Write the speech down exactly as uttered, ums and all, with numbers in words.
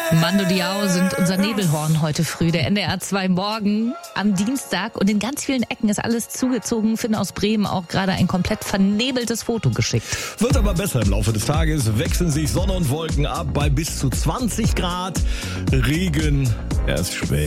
Mando Diao sind unser Nebelhorn heute früh. Der N D R zwei Morgen am Dienstag. Und in ganz vielen Ecken ist alles zugezogen. Finn aus Bremen auch gerade ein komplett vernebeltes Foto geschickt. Wird aber besser im Laufe des Tages. Wechseln sich Sonne und Wolken ab bei bis zu zwanzig Grad. Regen erst spät.